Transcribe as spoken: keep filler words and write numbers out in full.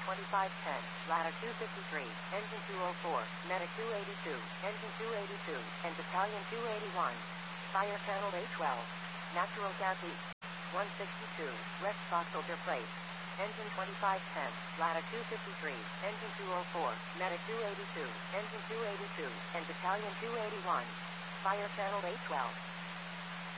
twenty-five ten, ladder two fifty-three, engine two oh four, medic two eighty-two, engine two eighty-two, and battalion two eighty-one. Fire channel A twelve. Natural gas east. one sixty-two, west Foxholder Place. Engine twenty-five ten, ladder two fifty-three, engine two oh four, medic two eighty-two, engine two eighty-two, and battalion two eighty-one. Fire channel A twelve.